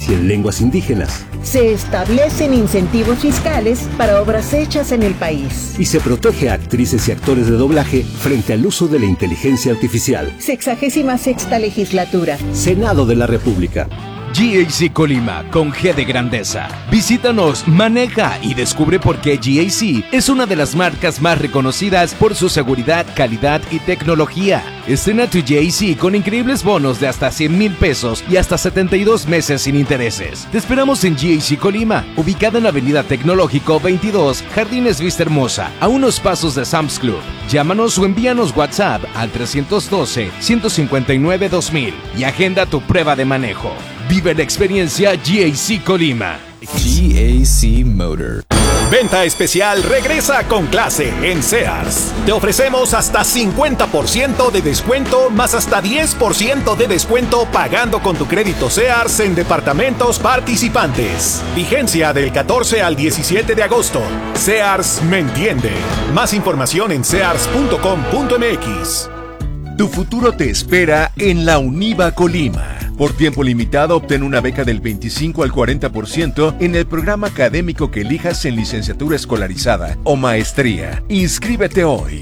y en lenguas indígenas. Se establecen incentivos fiscales para obras hechas en el país. Y se protege a actrices y actores de doblaje frente al uso de la inteligencia artificial. 66ª legislatura. Senado de la República. GAC Colima, con G de grandeza. Visítanos, maneja y descubre por qué GAC es una de las marcas más reconocidas por su seguridad, calidad y tecnología. Estrena tu GAC con increíbles bonos de hasta 100,000 pesos y hasta 72 meses sin intereses. Te esperamos en GAC Colima, ubicada en Avenida Tecnológico 22, Jardines Vista Hermosa, a unos pasos de Sam's Club. Llámanos o envíanos WhatsApp al 312-159-2000 y agenda tu prueba de manejo. Vive la experiencia GAC Colima. GAC Motor. Venta especial regresa con clase en Sears. Te ofrecemos hasta 50% de descuento más hasta 10% de descuento pagando con tu crédito Sears en departamentos participantes. Vigencia del 14 al 17 de agosto. Sears me entiende. Más información en sears.com.mx. Tu futuro te espera en la UNIVA Colima. Por tiempo limitado, obtén una beca del 25 al 40% en el programa académico que elijas en licenciatura escolarizada o maestría. Inscríbete hoy.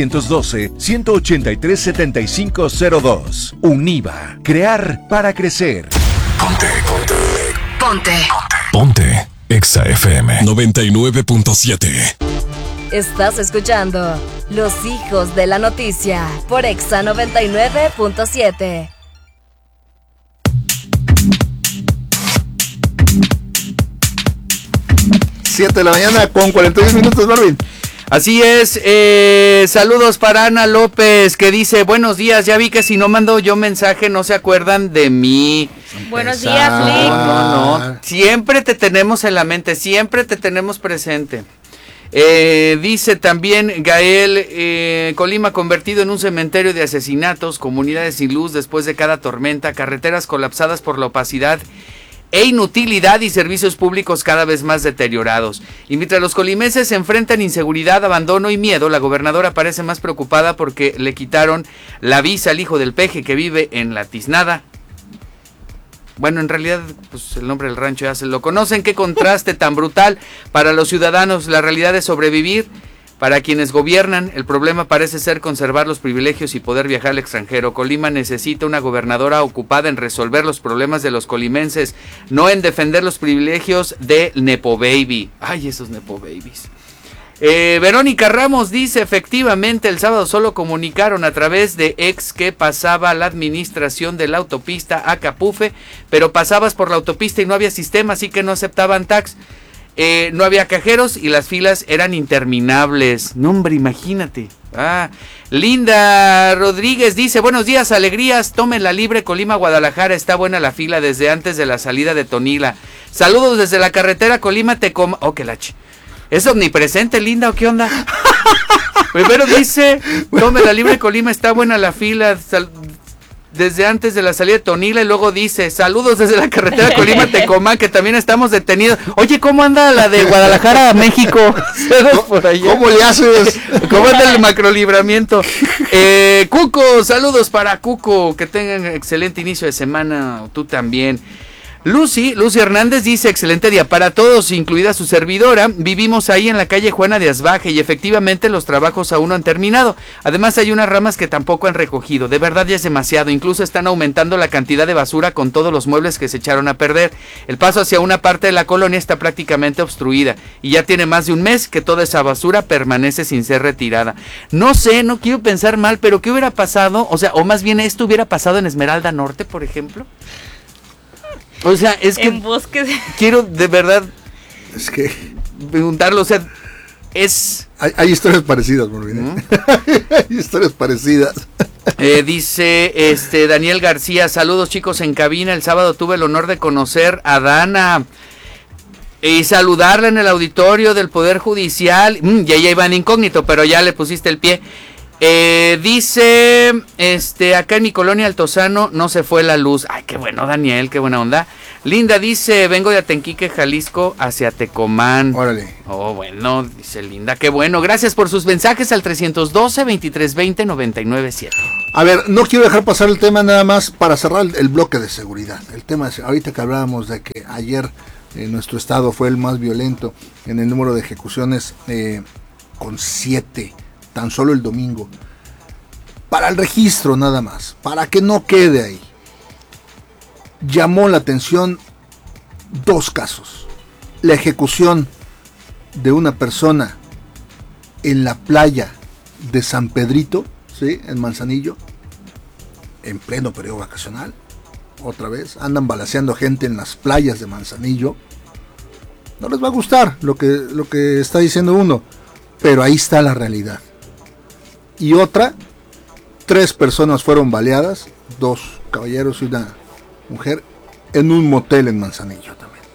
312-183-7502. UNIVA. Crear para crecer. Ponte. Exa FM 99.7. Estás escuchando Los Hijos de la Noticia por Exa 99.7. Siete de la mañana con 42 minutos, Marvin. Así es, saludos para Ana López, que dice, buenos días, ya vi que si no mando yo mensaje no se acuerdan de mí. Buenos días, Lick. No, siempre te tenemos en la mente, siempre te tenemos presente. Dice también Gael, Colima convertido en un cementerio de asesinatos, comunidades sin luz después de cada tormenta, carreteras colapsadas por la opacidad e inutilidad y servicios públicos cada vez más deteriorados. Y mientras los colimenses se enfrentan inseguridad, abandono y miedo, la gobernadora parece más preocupada porque le quitaron la visa al hijo del peje que vive en La Tiznada. Bueno, en realidad, pues el nombre del rancho ya se lo conocen. Qué contraste tan brutal para los ciudadanos. La realidad es sobrevivir. Para quienes gobiernan, el problema parece ser conservar los privilegios y poder viajar al extranjero. Colima necesita una gobernadora ocupada en resolver los problemas de los colimenses, no en defender los privilegios de Nepo Baby. Ay, esos Nepo Babies. Verónica Ramos dice, efectivamente, el sábado solo comunicaron a través de ex que pasaba la administración de la autopista a Capufe, pero pasabas por la autopista y no había sistema, así que no aceptaban tax. No había cajeros y las filas eran interminables. No, hombre, imagínate. Linda Rodríguez dice, buenos días, alegrías, tomen la libre Colima Guadalajara, está buena la fila desde antes de la salida de Tonila. Saludos desde la carretera Colima Tecoma. Oh, que lache. ¿Es omnipresente, Linda, o qué onda? Primero dice, tome la libre Colima, está buena la fila desde antes de la salida de Tonila, y luego dice, saludos desde la carretera Colima-Tecomán, que también estamos detenidos. Oye, ¿cómo anda la de Guadalajara a México? Por allá. ¿Cómo le haces? ¿Cómo anda el macrolibramiento? Cuco, saludos para Cuco, que tengan excelente inicio de semana, tú también. Lucy Hernández dice, excelente día para todos, incluida su servidora. Vivimos ahí en la calle Juana de Asbaje y efectivamente los trabajos aún no han terminado. Además hay unas ramas que tampoco han recogido. De verdad ya es demasiado. Incluso están aumentando la cantidad de basura con todos los muebles que se echaron a perder. El paso hacia una parte de la colonia está prácticamente obstruida y ya tiene más de un mes que toda esa basura permanece sin ser retirada. No sé, no quiero pensar mal, pero ¿qué hubiera pasado? O sea, o más bien esto hubiera pasado en Esmeralda Norte, por ejemplo. O sea, es que en bosques. Quiero de verdad es que preguntarlo, o sea, es... Hay historias parecidas, Marvin. Hay historias parecidas. Dice Daniel García, saludos chicos en cabina, el sábado tuve el honor de conocer a Dana y saludarla en el auditorio del Poder Judicial. Ya iba en incógnito, pero ya le pusiste el pie. Dice, acá en mi colonia Altozano no se fue la luz. Ay, qué bueno, Daniel, qué buena onda. Linda dice, vengo de Atenquique, Jalisco, hacia Tecomán. Órale. Oh, bueno, dice Linda, qué bueno. Gracias por sus mensajes al 312-2320-997. A ver, no quiero dejar pasar el tema nada más para cerrar el bloque de seguridad. El tema es, ahorita que hablábamos de que ayer nuestro estado fue el más violento en el número de ejecuciones, con 7, tan solo el domingo. Para el registro nada más, para que no quede ahí. Llamó la atención 2 casos. La ejecución de una persona en la playa de San Pedrito, ¿sí?, en Manzanillo, en pleno periodo vacacional. Otra vez, andan balaceando gente en las playas de Manzanillo. No les va a gustar lo que está diciendo uno, pero ahí está la realidad. Y otra, 3 personas fueron baleadas, 2 caballeros y una mujer, en un motel en Manzanillo también.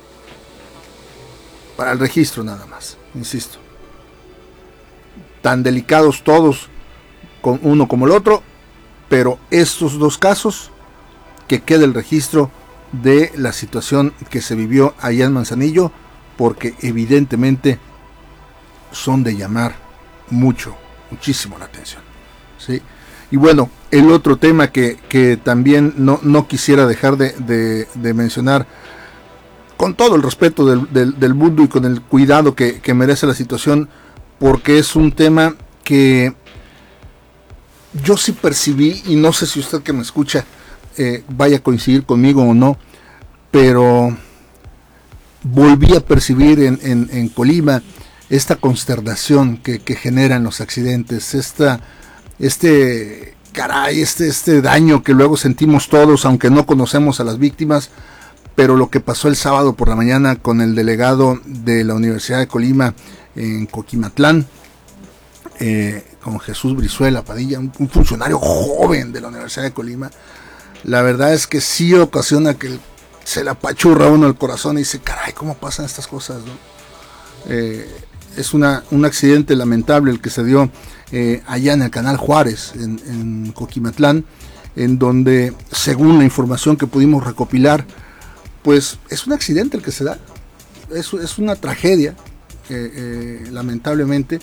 Para el registro nada más, insisto. Tan delicados todos, con uno como el otro, pero estos 2 casos, que quede el registro de la situación que se vivió allá en Manzanillo, porque evidentemente son de llamar muchísimo la atención, ¿sí? Y bueno, el otro tema que también no quisiera dejar de mencionar, con todo el respeto del mundo y con el cuidado que merece la situación, porque es un tema que yo sí percibí, y no sé si usted que me escucha vaya a coincidir conmigo o no, pero volví a percibir en Colima esta consternación que generan los accidentes, este daño que luego sentimos todos, aunque no conocemos a las víctimas. Pero lo que pasó el sábado por la mañana con el delegado de la Universidad de Colima en Coquimatlán, con Jesús Brizuela Padilla, un funcionario joven de la Universidad de Colima, la verdad es que sí ocasiona que se le apachurra a uno el corazón y dice, caray, ¿cómo pasan estas cosas, no? Es un accidente lamentable el que se dio allá en el Canal Juárez, en Coquimatlán, en donde, según la información que pudimos recopilar, pues es un accidente el que se da, es una tragedia, lamentablemente.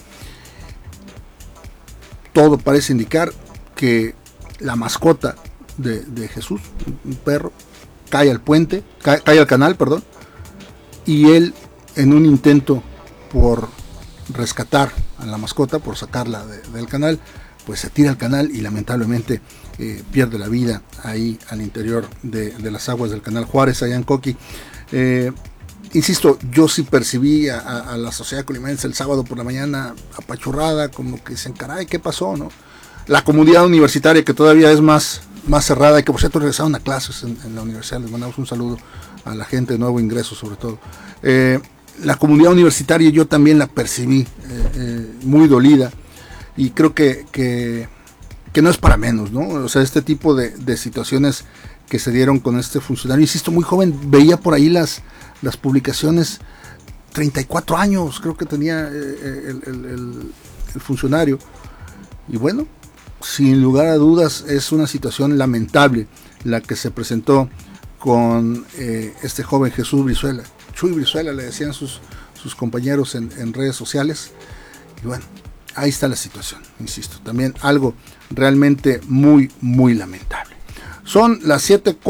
Todo parece indicar que la mascota de Jesús, un perro, cae al canal, y él, en un intento por rescatar a la mascota, por sacarla del canal, pues se tira al canal y lamentablemente pierde la vida ahí al interior de las aguas del Canal Juárez, allá en Coqui. Insisto, yo sí percibí a la sociedad colimense el sábado por la mañana apachurrada, como que dicen, caray, ¿qué pasó, no? La comunidad universitaria, que todavía es más cerrada, y que por cierto regresaron a clases en la universidad, les mandamos un saludo a la gente de nuevo ingreso sobre todo. La comunidad universitaria yo también la percibí muy dolida, y creo que no es para menos, ¿no? O sea, este tipo de situaciones que se dieron con este funcionario, insisto, muy joven, veía por ahí las publicaciones, 34 años creo que tenía el funcionario, y bueno, sin lugar a dudas es una situación lamentable la que se presentó con este joven Jesús Brizuela, Chuy Brizuela le decían sus compañeros en redes sociales, y bueno, ahí está la situación, insisto, también algo realmente muy lamentable. Son las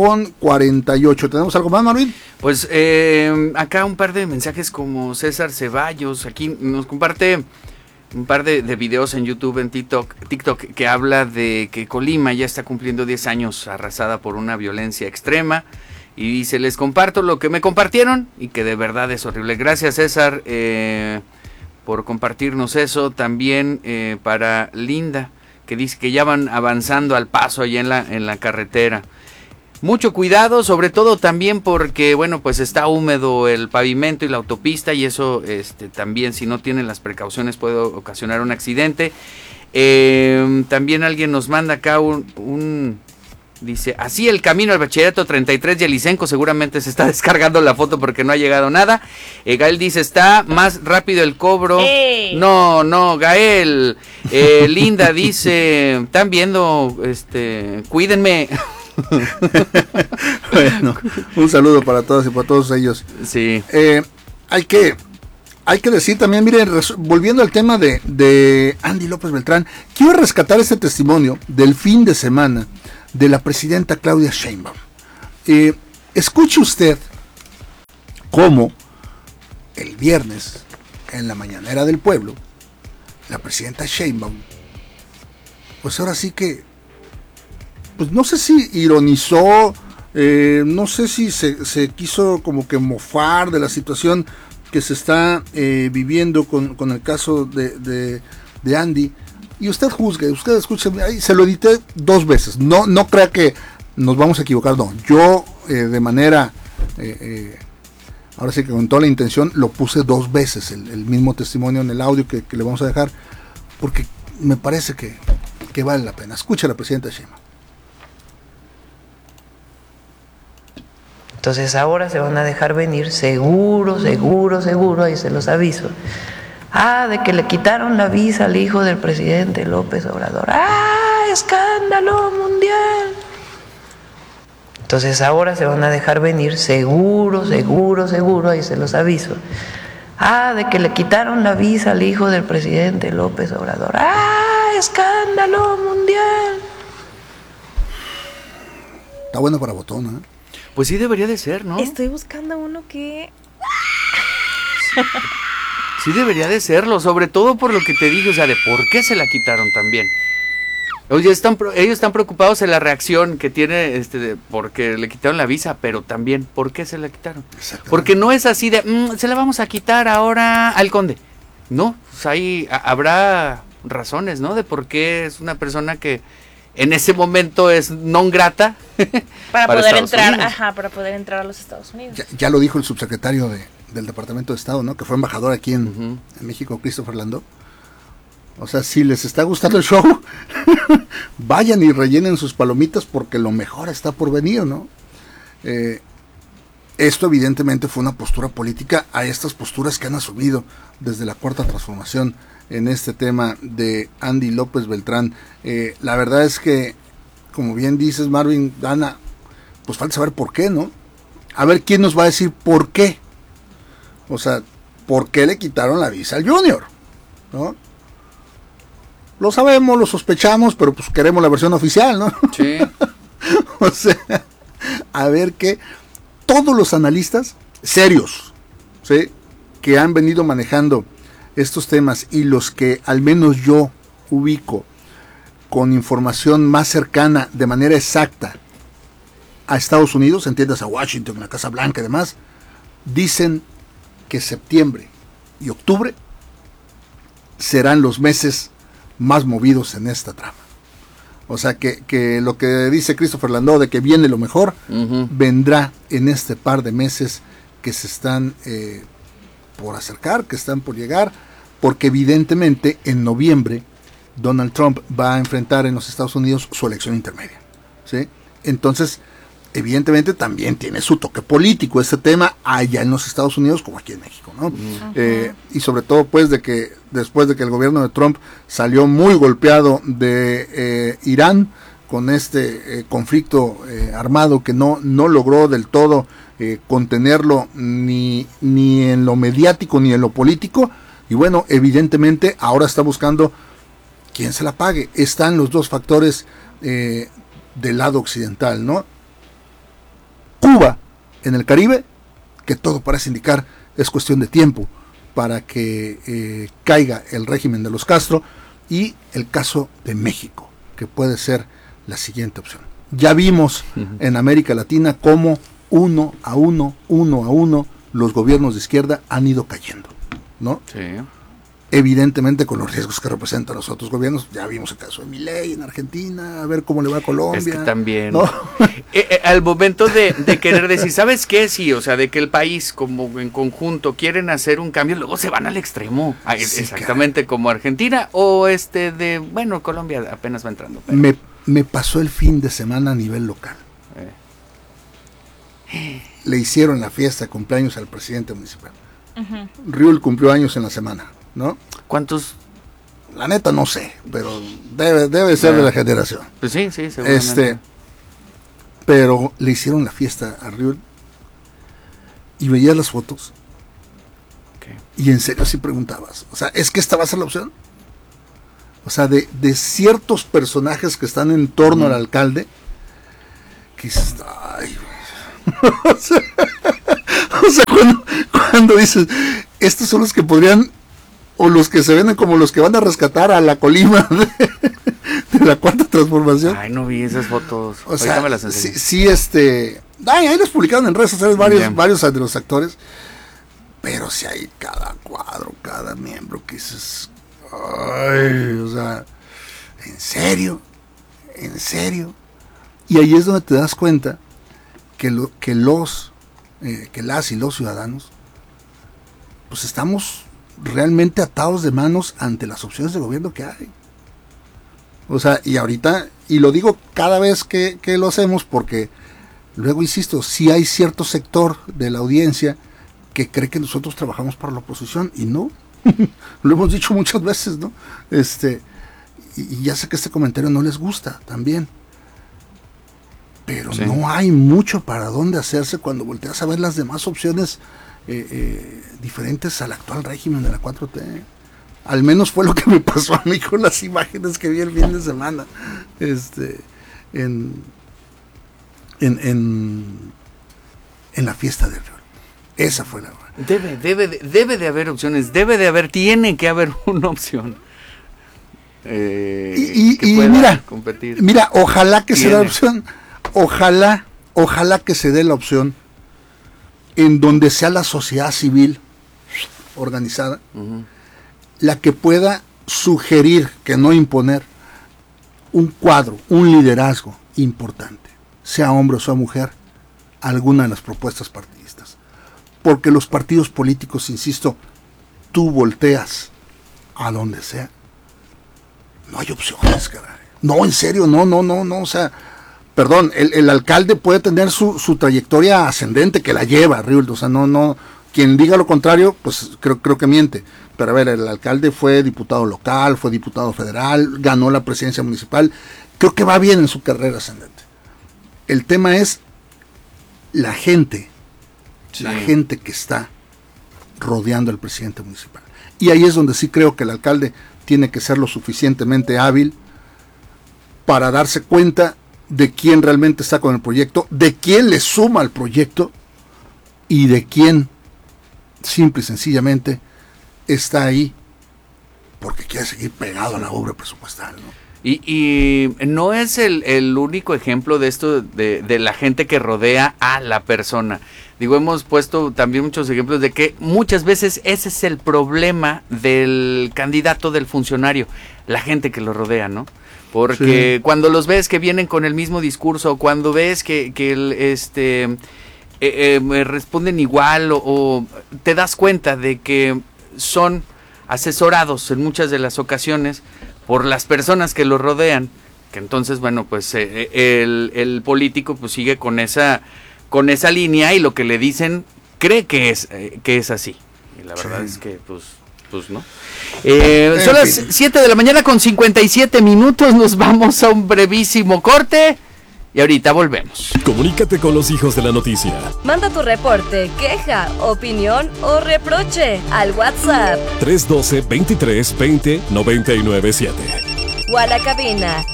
7:48. ¿Tenemos algo más, Marvin? Pues acá un par de mensajes como César Ceballos, aquí nos comparte un par de videos en YouTube, en TikTok, que habla de que Colima ya está cumpliendo 10 años arrasada por una violencia extrema. Y dice, les comparto lo que me compartieron y que de verdad es horrible. Gracias, César, por compartirnos eso. También para Linda, que dice que ya van avanzando al paso allá en la carretera. Mucho cuidado, sobre todo también porque, bueno, pues está húmedo el pavimento y la autopista, y eso también, si no tienen las precauciones, puede ocasionar un accidente. También alguien nos manda acá dice, así el camino al bachillerato 33 y el Licenco, seguramente se está descargando la foto porque no ha llegado nada. Gael dice, está más rápido el cobro. ¡Ey! No, Gael. Linda dice, están viendo, cuídenme. Bueno, un saludo para todos y para todos ellos. Sí. Hay que hay que decir también, miren, volviendo al tema de Andy López Beltrán, quiero rescatar este testimonio del fin de semana de la presidenta Claudia Sheinbaum. Escuche usted cómo el viernes, en la mañanera del pueblo, la presidenta Sheinbaum, pues ahora sí que, pues no sé si ironizó, no sé si se quiso como que mofar de la situación que se está viviendo con el caso de Andy. Y usted juzgue, usted escuche, se lo edité 2 veces, no crea que nos vamos a equivocar, no, yo de manera, ahora sí que con toda la intención, lo puse 2 veces, el mismo testimonio en el audio que le vamos a dejar, porque me parece que vale la pena. Escucha a la presidenta Sheinbaum. Entonces ahora se van a dejar venir seguro, ahí se los aviso. De que le quitaron la visa al hijo del presidente López Obrador. ¡Escándalo mundial! Entonces ahora se van a dejar venir seguro, ahí se los aviso. De que le quitaron la visa al hijo del presidente López Obrador. ¡Escándalo mundial! Está bueno para botón, ¿eh? Pues sí debería de ser, ¿no? Estoy buscando uno que... Sí debería de serlo, sobre todo por lo que te dije, o sea, de por qué se la quitaron también. Oye, ellos están preocupados en la reacción que tiene, porque le quitaron la visa, pero también, ¿por qué se la quitaron? Porque no es así de, se la vamos a quitar ahora al conde. No, pues ahí habrá razones, ¿no? De por qué es una persona que en ese momento es non grata para poder entrar, para poder entrar a los Estados Unidos. Ya lo dijo el subsecretario del Departamento de Estado, ¿no? Que fue embajador aquí en México, Christopher Landó. O sea, si les está gustando el show, vayan y rellenen sus palomitas porque lo mejor está por venir, ¿no? Esto evidentemente fue una postura política a estas posturas que han asumido desde la Cuarta Transformación en este tema de Andy López Beltrán. La verdad es que, como bien dices, Marvin, Ana, pues falta saber por qué, ¿no? A ver quién nos va a decir por qué. O sea, ¿por qué le quitaron la visa al Junior? ¿No? Lo sabemos, lo sospechamos, pero pues queremos la versión oficial, ¿no? Sí. O sea, a ver qué. Todos los analistas serios, ¿sí?, que han venido manejando estos temas y los que al menos yo ubico con información más cercana, de manera exacta, a Estados Unidos, entiendas, a Washington, a la Casa Blanca y demás, dicen que septiembre y octubre serán los meses más movidos en esta trama. O sea que lo que dice Christopher Landó de que viene lo mejor, vendrá en este par de meses que se están por acercar, que están por llegar, porque evidentemente en noviembre Donald Trump va a enfrentar en los Estados Unidos su elección intermedia, ¿sí? Entonces, evidentemente también tiene su toque político este tema allá en los Estados Unidos como aquí en México, ¿no? Y sobre todo pues después de que el gobierno de Trump salió muy golpeado de Irán con este conflicto armado que no logró del todo contenerlo ni en lo mediático ni en lo político, y bueno, evidentemente ahora está buscando quién se la pague. Están los dos factores del lado occidental, ¿no? Cuba en el Caribe, que todo parece indicar es cuestión de tiempo para que caiga el régimen de los Castro, y el caso de México, que puede ser la siguiente opción. Ya vimos en América Latina cómo uno a uno los gobiernos de izquierda han ido cayendo, ¿no? Sí. Evidentemente con los riesgos que representan los otros gobiernos. Ya vimos el caso de Milei en Argentina, a ver cómo le va a Colombia. Es que también, ¿no? Al momento de querer decir, ¿sabes qué? Sí, o sea, de que el país como en conjunto quieren hacer un cambio, luego se van al extremo. Sí, exactamente, cara, como Argentina o bueno, Colombia apenas va entrando. Pero... Me pasó el fin de semana a nivel local. Le hicieron la fiesta de cumpleaños al presidente municipal. Riul cumplió años en la semana, ¿no? ¿Cuántos? La neta no sé, pero debe ser de la generación. Pues sí, seguramente. Pero le hicieron la fiesta a Riul y veías las fotos Okay. Y en serio sí preguntabas, o sea, ¿es que esta va a ser la opción? O sea, de ciertos personajes que están en torno al alcalde, que dices, ay, o sea, cuando dices, estos son los que podrían, o los que se venden como los que van a rescatar a la Colima de la Cuarta Transformación. Ay, no vi esas fotos. O sea, me las sí, ahí los publicaron en redes sociales varios de los actores, pero si hay cada cuadro, cada miembro que dices, ay, o sea, ¿en serio? Y ahí es donde te das cuenta que las y los ciudadanos, pues estamos realmente atados de manos ante las opciones de gobierno que hay. O sea, y ahorita, y lo digo cada vez que lo hacemos, porque luego, insisto, sí hay cierto sector de la audiencia que cree que nosotros trabajamos para la oposición, y no. Lo hemos dicho muchas veces, ¿no? Y ya sé que este comentario no les gusta también, pero sí, no hay mucho para dónde hacerse cuando volteas a ver las demás opciones diferentes al actual régimen de la 4T. Al menos fue lo que me pasó a mí con las imágenes que vi el fin de semana en la fiesta del Real. Esa fue la... Debe de haber opciones, tiene que haber una opción. Y mira, competir. Mira, ojalá que se dé la opción, ojalá que se dé la opción en donde sea la sociedad civil organizada, la que pueda sugerir, que no imponer, un cuadro, un liderazgo importante, sea hombre o sea mujer, alguna de las propuestas partidistas. Porque los partidos políticos, insisto, tú volteas a donde sea, no hay opciones, caray. No, en serio, no, o sea, perdón, el alcalde puede tener su trayectoria ascendente, que la lleva, Riul, o sea, no, quien diga lo contrario, pues creo que miente. Pero a ver, el alcalde fue diputado local, fue diputado federal, ganó la presidencia municipal, creo que va bien en su carrera ascendente. El tema es la gente, la gente que está rodeando al presidente municipal. Y ahí es donde sí creo que el alcalde tiene que ser lo suficientemente hábil para darse cuenta de quién realmente está con el proyecto, de quién le suma al proyecto y de quién simple y sencillamente está ahí porque quiere seguir pegado a la obra presupuestal, ¿no? Y no es el único ejemplo de esto, de la gente que rodea a la persona. Digo, hemos puesto también muchos ejemplos de que muchas veces ese es el problema del candidato, del funcionario, la gente que lo rodea, ¿no? Porque cuando los ves que vienen con el mismo discurso, cuando ves que responden igual o te das cuenta de que son asesorados en muchas de las ocasiones por las personas que lo rodean, que entonces, bueno, pues el político pues sigue con esa línea y lo que le dicen cree que es así. Y la verdad es que pues no. Son las 7 de la mañana con 57 minutos, nos vamos a un brevísimo corte y ahorita volvemos. Comunícate con los hijos de la noticia. Manda tu reporte, queja, opinión o reproche al WhatsApp 312-23-20-997 o a la cabina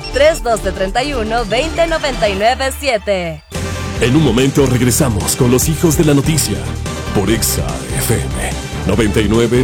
312-31-20-997. En un momento regresamos con los hijos de la noticia por Exa FM 99.7.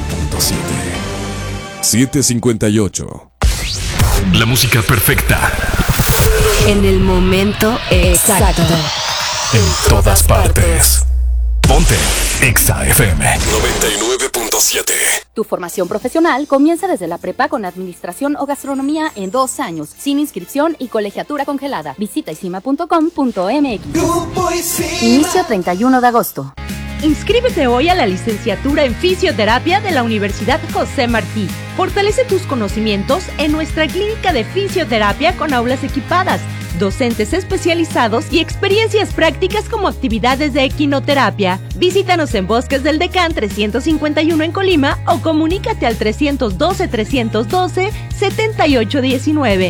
7:58. La música perfecta. En el momento exacto. En todas partes. Ponte Exa FM 99.7. Tu formación profesional comienza desde la prepa con administración o gastronomía en 2 años, sin inscripción y colegiatura congelada. Visita isima.com.mx. Inicio 31 de agosto. Inscríbete hoy a la licenciatura en fisioterapia de la Universidad José Martí. Fortalece tus conocimientos en nuestra clínica de fisioterapia con aulas equipadas, docentes especializados y experiencias prácticas como actividades de equinoterapia. Visítanos en Bosques del Decán 351 en Colima o comunícate al 312-312-7819.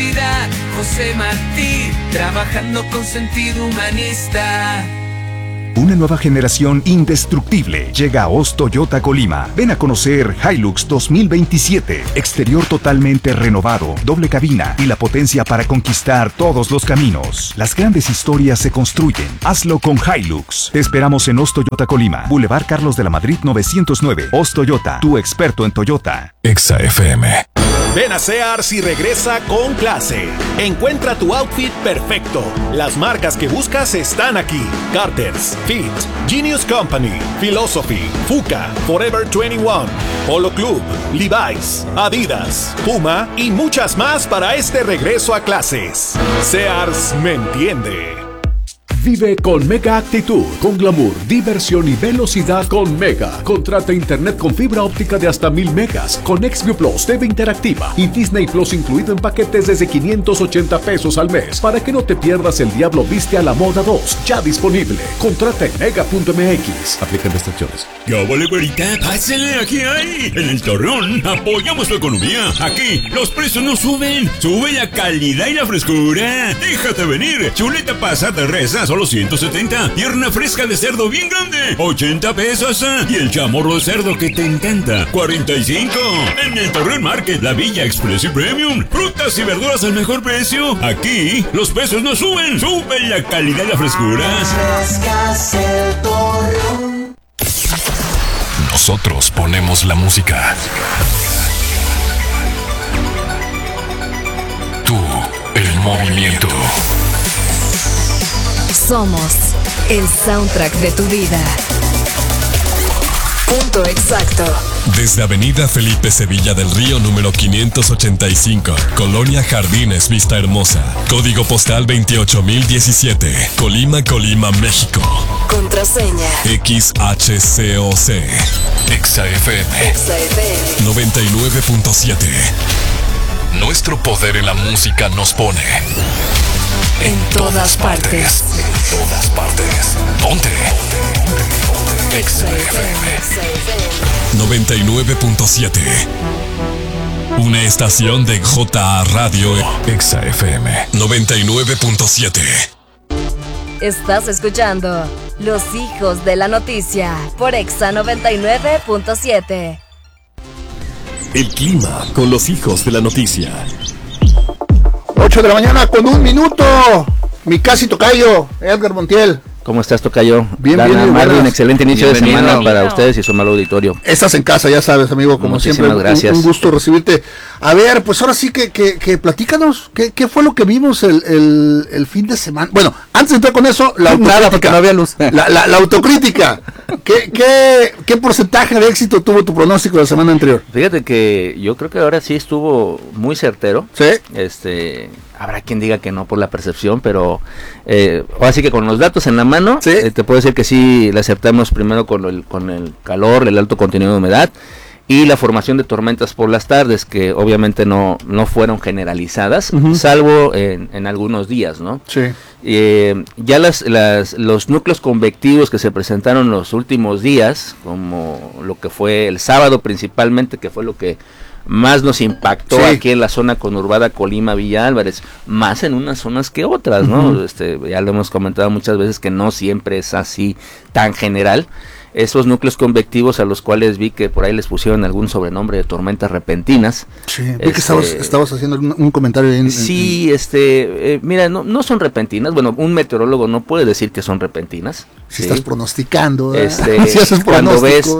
Universidad José Martí, trabajando con sentido humanista. Una nueva generación indestructible llega a Oz Toyota Colima. Ven a conocer Hilux 2027. Exterior totalmente renovado, doble cabina y la potencia para conquistar todos los caminos. Las grandes historias se construyen. Hazlo con Hilux. Te esperamos en Oz Toyota Colima, Boulevard Carlos de la Madrid 909. Oz Toyota, tu experto en Toyota. Exa FM. Ven a Sears y regresa con clase. Encuentra tu outfit perfecto. Las marcas que buscas están aquí. Carter's, Fit, Genius Company, Philosophy, Fuka, Forever 21, Polo Club, Levi's, Adidas, Puma y muchas más para este regreso a clases. Sears me entiende. Vive con Mega Actitud, con glamour, diversión y velocidad con Mega. Contrata internet con fibra óptica de hasta 1000 megas, con XView Plus, TV interactiva y Disney Plus incluido en paquetes desde 580 pesos al mes, para que no te pierdas El Diablo Viste a la Moda 2, ya disponible. Contrata en mega.mx. Aplican restricciones. ¡Ya vale, güerita! ¡Pásale! ¡Aquí hay! En el Torreón apoyamos tu economía. Aquí los precios no suben, sube la calidad y la frescura. Déjate venir. Chuleta pasada de res a solo 170. Pierna fresca de cerdo bien grande, 80 pesos. Y el chamorro de cerdo que te encanta, 45. En el Torreón Market, la Villa Express y Premium. Frutas y verduras al mejor precio. Aquí los precios no suben, sube la calidad y la frescura. Nosotros ponemos la música. Tú, el movimiento. Somos el soundtrack de tu vida. Punto exacto. Desde Avenida Felipe Sevilla del Río número 585, Colonia Jardines Vista Hermosa, código postal 28017, Colima, Colima, México. Contraseña XHCOC. Exa FM 99.7. Nuestro poder en la música nos pone en todas partes. En todas partes. Ponte. Exa FM 99.7. Una estación de JA Radio. Exa FM 99.7. Estás escuchando Los Hijos de la Noticia por Exa 99.7. El clima con los hijos de la noticia. 8 de la mañana con 1 minuto. Mi casi tocayo, Edgar Montiel. ¿Cómo estás, tocayo? Bien, Dana, bien. Marvin, excelente inicio de semana para ustedes y su amable auditorio. Estás en casa, ya sabes, amigo, como Muchísimas siempre. Gracias. Un gusto recibirte. A ver, pues ahora sí que platícanos, ¿qué fue lo que vimos el fin de semana? Bueno, antes de entrar con eso, la autocrítica. Nada, porque no había luz. La autocrítica. ¿Qué porcentaje de éxito tuvo tu pronóstico de la semana anterior? Fíjate que yo creo que ahora sí estuvo muy certero. Sí. Habrá quien diga que no por la percepción, pero ahora sí que con los datos en la mano, ¿sí? Te puedo decir que sí le acertamos primero con el calor, el alto contenido de humedad y la formación de tormentas por las tardes, que obviamente no fueron generalizadas, salvo en algunos días, ¿no? Sí. Ya los núcleos convectivos que se presentaron los últimos días, como lo que fue el sábado principalmente, que fue lo que más nos impactó, sí, aquí en la zona conurbada Colima, Villa Álvarez, más en unas zonas que otras, ¿no? Ya lo hemos comentado muchas veces que no siempre es así tan general. Esos núcleos convectivos a los cuales vi que por ahí les pusieron algún sobrenombre de tormentas repentinas. Sí, vi que estabas haciendo un comentario ahí. Sí, mira, no son repentinas. Bueno, un meteorólogo no puede decir que son repentinas. Si estás pronosticando, si haces cuando ves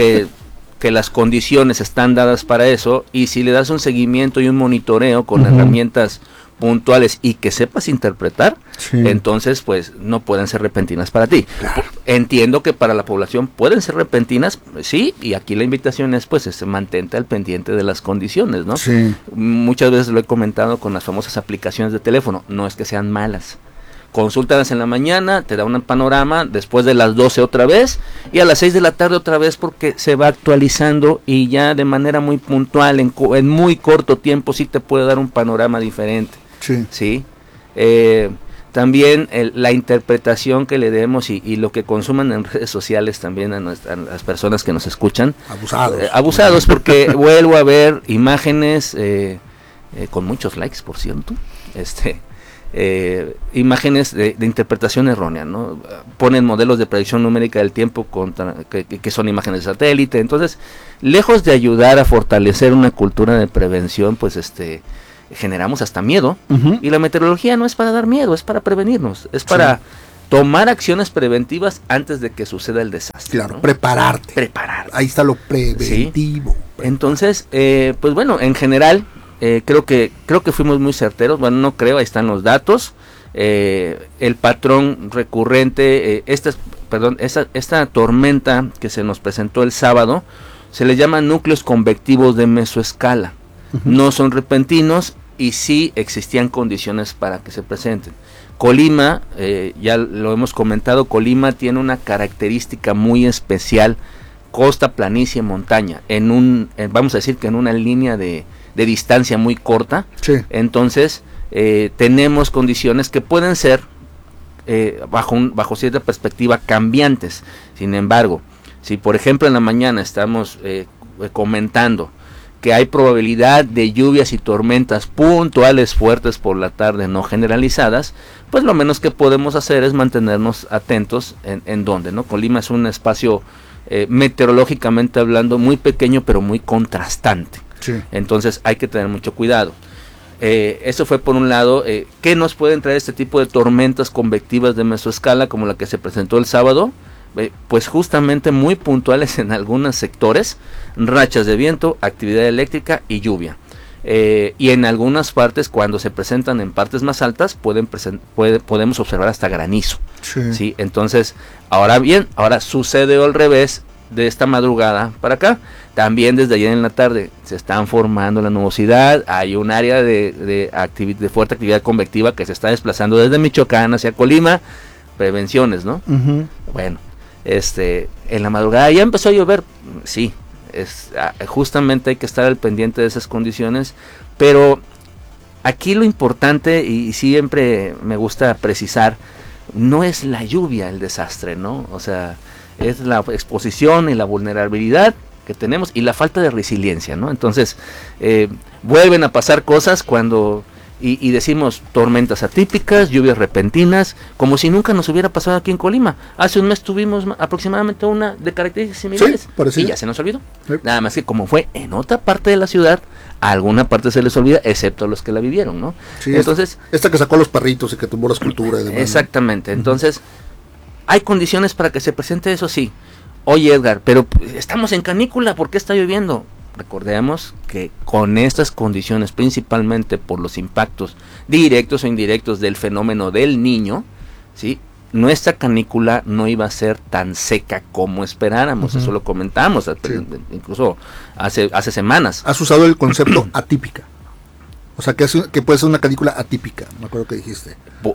que las condiciones están dadas para eso, y si le das un seguimiento y un monitoreo con herramientas puntuales y que sepas interpretar, sí, entonces pues no pueden ser repentinas para ti. Claro. Entiendo que para la población pueden ser repentinas, sí, y aquí la invitación es pues mantente al pendiente de las condiciones, ¿no? Sí. Muchas veces lo he comentado con las famosas aplicaciones de teléfono, no es que sean malas. Consúltalas en la mañana, te da un panorama, después de las 12 otra vez, y a las 6 de la tarde otra vez, porque se va actualizando y ya de manera muy puntual, en muy corto tiempo, sí te puede dar un panorama diferente. Sí. ¿Sí? También la interpretación que le demos y lo que consuman en redes sociales también a las personas que nos escuchan. Abusados, porque vuelvo a ver imágenes con muchos likes, por cierto, imágenes de interpretación errónea, ¿no? Ponen modelos de predicción numérica del tiempo que son imágenes de satélite. Entonces, lejos de ayudar a fortalecer una cultura de prevención, pues generamos hasta miedo. Y la meteorología no es para dar miedo, es para prevenirnos, es para tomar acciones preventivas antes de que suceda el desastre. Claro, ¿no? Prepararte. Ahí está lo preventivo. ¿Sí? Entonces, pues bueno, en general, creo que fuimos muy certeros. Bueno, no creo, ahí están los datos. El patrón recurrente, esta tormenta que se nos presentó el sábado, se le llama núcleos convectivos de mesoescala. No son repentinos y sí existían condiciones para que se presenten. Colima, ya lo hemos comentado, Colima tiene una característica muy especial, costa, planicie, montaña, vamos a decir que en una línea de distancia muy corta. Sí. Entonces tenemos condiciones que pueden ser bajo cierta perspectiva cambiantes. Sin embargo, si por ejemplo en la mañana estamos comentando que hay probabilidad de lluvias y tormentas puntuales fuertes por la tarde, no generalizadas, pues lo menos que podemos hacer es mantenernos atentos en donde, ¿no? Colima es un espacio meteorológicamente hablando muy pequeño pero muy contrastante. Sí. Entonces hay que tener mucho cuidado. Eso fue por un lado. ¿Qué nos pueden traer este tipo de tormentas convectivas de mesoescala como la que se presentó el sábado? Pues justamente muy puntuales en algunos sectores, rachas de viento, actividad eléctrica y lluvia. Y en algunas partes, cuando se presentan en partes más altas, podemos observar hasta granizo. Sí. ¿Sí? Entonces, ahora sucede al revés de esta madrugada para acá. También desde ayer en la tarde se están formando la nubosidad, hay un área de fuerte actividad convectiva que se está desplazando desde Michoacán hacia Colima. Prevenciones, ¿no? Bueno, en la madrugada ya empezó a llover, sí, justamente hay que estar al pendiente de esas condiciones, pero aquí lo importante, y siempre me gusta precisar, no es la lluvia el desastre, ¿no? O sea, es la exposición y la vulnerabilidad que tenemos y la falta de resiliencia, ¿no? Entonces, vuelven a pasar cosas cuando... Y decimos tormentas atípicas, lluvias repentinas, como si nunca nos hubiera pasado aquí en Colima. Hace un mes tuvimos aproximadamente una de características similares, y ya se nos olvidó. Sí. Nada más que como fue en otra parte de la ciudad, a alguna parte se les olvida, excepto a los que la vivieron, ¿no? Sí, entonces, esta que sacó a los perritos y que tumbó la escultura y demás. Exactamente, ¿no? Entonces, hay condiciones para que se presente eso, sí. Oye, Edgar, pero estamos en canícula, ¿por qué está lloviendo? Recordemos que con estas condiciones, principalmente por los impactos directos o indirectos del fenómeno del Niño, ¿sí? Nuestra canícula no iba a ser tan seca como esperáramos. Eso lo comentamos, incluso hace semanas. Has usado el concepto atípica, o sea que puede ser una canícula atípica, me acuerdo que dijiste.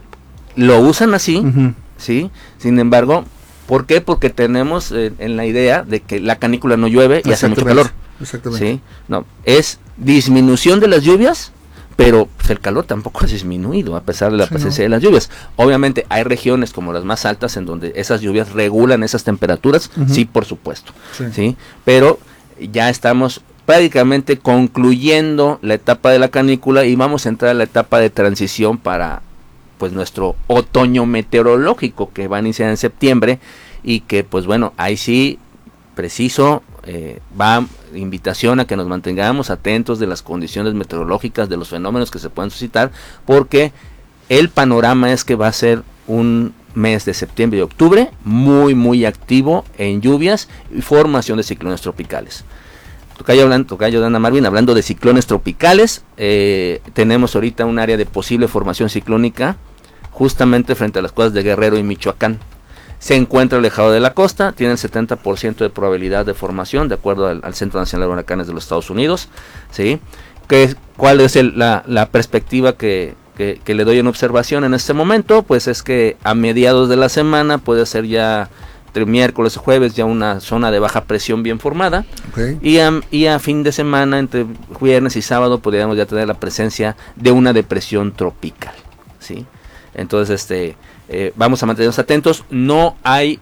Lo usan así, ¿sí? Sin embargo, ¿por qué? Porque tenemos en la idea de que la canícula no llueve y hace mucho calor. Exactamente. ¿Sí? No, es disminución de las lluvias, pero pues, el calor tampoco ha disminuido a pesar de la presencia de las lluvias. Obviamente hay regiones como las más altas en donde esas lluvias regulan esas temperaturas, sí, por supuesto. Sí. Pero ya estamos prácticamente concluyendo la etapa de la canícula y vamos a entrar a la etapa de transición para pues nuestro otoño meteorológico que va a iniciar en septiembre y que pues bueno, ahí sí preciso va invitación a que nos mantengamos atentos de las condiciones meteorológicas, de los fenómenos que se pueden suscitar, porque el panorama es que va a ser un mes de septiembre y octubre muy activo en lluvias y formación de ciclones tropicales. Tocayo Dana Marvin, hablando de ciclones tropicales, tenemos ahorita un área de posible formación ciclónica justamente frente a las costas de Guerrero y Michoacán. Se encuentra alejado de la costa, tiene el 70% de probabilidad de formación, de acuerdo al Centro Nacional de Huracanes de los Estados Unidos, ¿sí? ¿Cuál es la perspectiva que le doy en observación en este momento? Pues es que a mediados de la semana puede ser ya entre miércoles y jueves ya una zona de baja presión bien formada, y a fin de semana, entre viernes y sábado, podríamos ya tener la presencia de una depresión tropical, ¿sí? Entonces, vamos a mantenernos atentos. No hay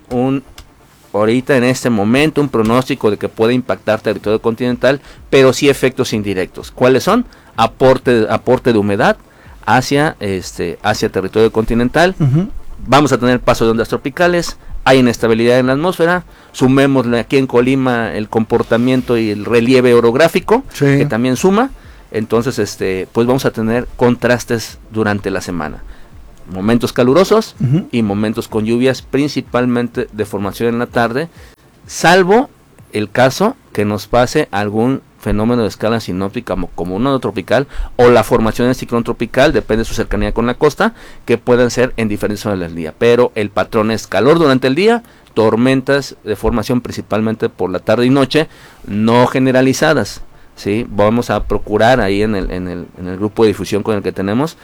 ahorita en este momento un pronóstico de que pueda impactar territorio continental, pero sí efectos indirectos. ¿Cuáles son? Aporte de humedad, hacia territorio continental. Vamos a tener paso de ondas tropicales, hay inestabilidad en la atmósfera, sumémosle aquí en Colima el comportamiento y el relieve orográfico, que también suma. Entonces, pues vamos a tener contrastes durante la semana. Momentos calurosos y momentos con lluvias, principalmente de formación en la tarde, salvo el caso que nos pase algún fenómeno de escala sinóptica como un nodo tropical o la formación del ciclón tropical, depende de su cercanía con la costa, que puedan ser en diferentes horas del día. Pero el patrón es calor durante el día, tormentas de formación principalmente por la tarde y noche, no generalizadas. Sí, vamos a procurar ahí en el grupo de difusión con el que tenemos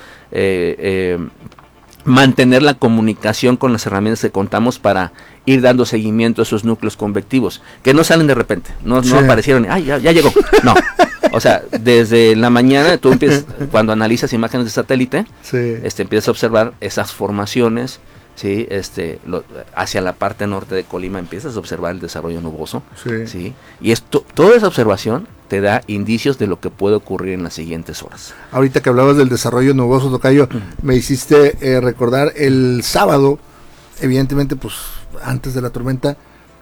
mantener la comunicación con las herramientas que contamos para ir dando seguimiento a esos núcleos convectivos, que no salen de repente, no aparecieron, ay, ya llegó, no. O sea, desde la mañana tú empiezas, cuando analizas imágenes de satélite, empiezas a observar esas formaciones, ¿sí? Hacia la parte norte de Colima empiezas a observar el desarrollo nuboso, ¿sí? Y toda esa observación te da indicios de lo que puede ocurrir en las siguientes horas. Ahorita que hablabas del desarrollo nuboso, tocayo, me hiciste recordar el sábado, evidentemente, pues antes de la tormenta,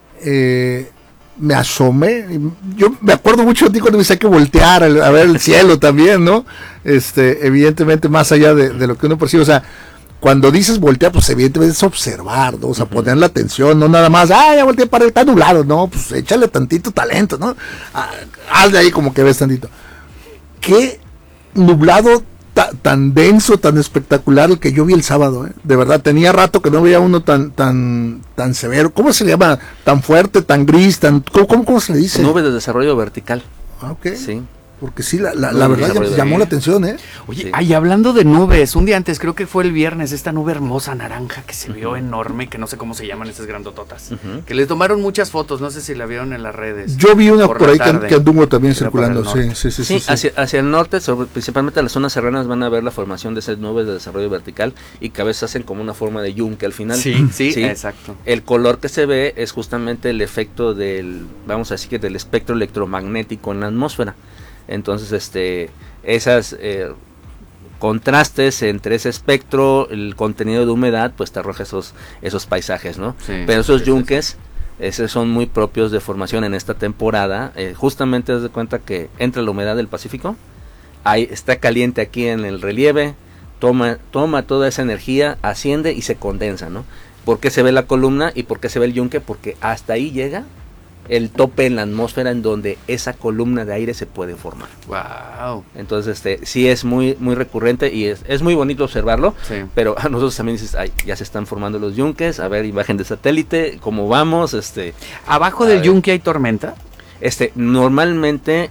me asomé, yo me acuerdo mucho de ti cuando me decía que voltear a ver el cielo también, ¿no? Evidentemente más allá de lo que uno percibe, o sea, cuando dices voltear, pues evidentemente es observar, ¿no? O sea, poner la atención, no nada más, ya volteé para está nublado, no, pues échale tantito talento, ¿no? Haz de ahí como que ves tantito. Qué nublado tan denso, tan espectacular el que yo vi el sábado, ¿eh? De verdad, tenía rato que no veía uno tan severo. ¿Cómo se llama? Tan fuerte, tan gris, ¿cómo se le dice? Nubes de desarrollo vertical. Ok. Sí. Porque sí, la verdad llamó la atención, ¿eh? Oye, hablando de nubes, un día antes, creo que fue el viernes, esta nube hermosa naranja que se vio enorme, que no sé cómo se llaman esas grandototas, que les tomaron muchas fotos, no sé si la vieron en las redes. Yo vi una por ahí que anduvo también circulando, sí. Hacia el norte, principalmente las zonas serranas, van a ver la formación de esas nubes de desarrollo vertical y que a veces hacen como una forma de yunque al final. Sí, exacto. El color que se ve es justamente el efecto vamos a decir que del espectro electromagnético en la atmósfera. Entonces, esas contrastes entre ese espectro, el contenido de humedad, pues te arroja esos paisajes, ¿no? Sí, pero esos yunques, esos son muy propios de formación en esta temporada. Justamente haz de cuenta que entra la humedad del Pacífico, está caliente aquí en el relieve, toma toda esa energía, asciende y se condensa, ¿no? ¿Por qué se ve la columna y por qué se ve el yunque? Porque hasta ahí llega el tope en la atmósfera en donde esa columna de aire se puede formar. Wow. Entonces, sí es muy muy recurrente y es muy bonito observarlo, pero a nosotros también dices, ya se están formando los yunques, a ver, imagen de satélite, ¿cómo vamos? ¿Abajo del yunque hay tormenta? Normalmente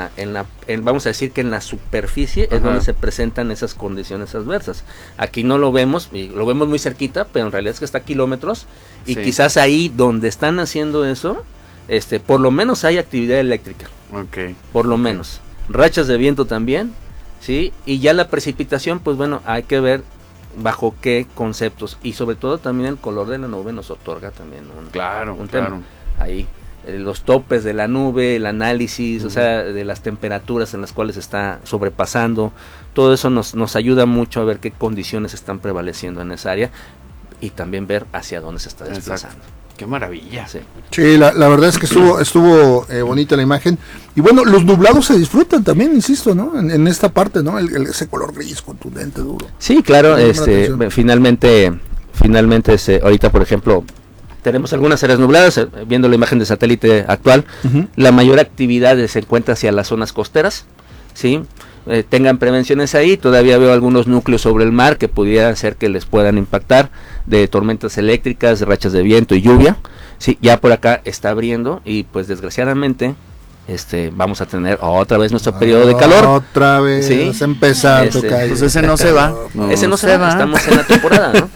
vamos a decir que en la superficie es donde se presentan esas condiciones adversas. Aquí no lo vemos, y lo vemos muy cerquita, pero en realidad es que está a kilómetros, y quizás ahí donde están haciendo eso, por lo menos hay actividad eléctrica. Okay. Por lo menos. Rachas de viento también, ¿sí? Y ya la precipitación, pues bueno, hay que ver bajo qué conceptos, y sobre todo también el color de la nube nos otorga también un tema. Ahí los topes de la nube, el análisis, o sea, de las temperaturas en las cuales está sobrepasando, todo eso nos ayuda mucho a ver qué condiciones están prevaleciendo en esa área y también ver hacia dónde se está desplazando. Exacto. Qué maravilla. Sí, la verdad es que estuvo bonita la imagen. Y bueno, los nublados se disfrutan también, insisto, ¿no? En esta parte, ¿no? Ese color gris contundente, duro. Sí, claro, finalmente ahorita, por ejemplo, tenemos algunas áreas nubladas, viendo la imagen de satélite actual, la mayor actividad se encuentra hacia las zonas costeras, ¿sí? Tengan prevenciones ahí, todavía veo algunos núcleos sobre el mar que pudiera ser que les puedan impactar, de tormentas eléctricas, de rachas de viento y lluvia, sí, ya por acá está abriendo y pues desgraciadamente vamos a tener otra vez nuestro periodo de calor. Otra vez, ¿sí? Empezar, pues ese no se va. Ese no se va, estamos en la temporada, ¿no?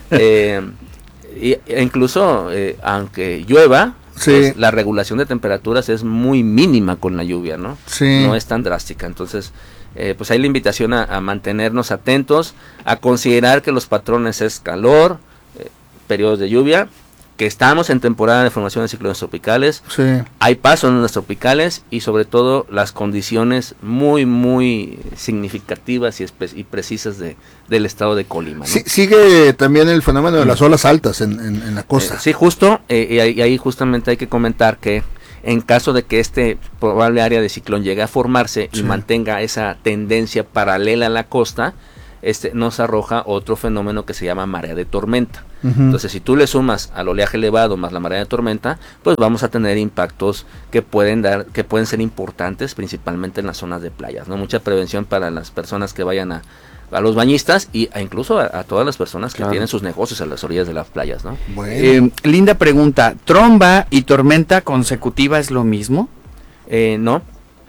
Incluso, aunque llueva, pues, la regulación de temperaturas es muy mínima con la lluvia, ¿no? Sí. No es tan drástica, entonces pues hay la invitación a mantenernos atentos, a considerar que los patrones es calor, periodos de lluvia, que estamos en temporada de formación de ciclones tropicales, sí. Hay paso en ondas tropicales y sobre todo las condiciones muy, muy significativas y precisas del estado de Colima, ¿no? Sí, sigue también el fenómeno de las olas altas en la costa. Sí, justo, y ahí justamente hay que comentar que en caso de que este probable área de ciclón llegue a formarse y mantenga esa tendencia paralela a la costa, nos arroja otro fenómeno que se llama marea de tormenta. Entonces, si tú le sumas al oleaje elevado más la marea de tormenta, pues vamos a tener impactos que pueden ser importantes, principalmente en las zonas de playas, ¿no? Mucha prevención para las personas que vayan a los bañistas e incluso a todas las personas que tienen sus negocios a las orillas de las playas, ¿no? Bueno. Linda pregunta, ¿tromba y tormenta consecutiva es lo mismo? No,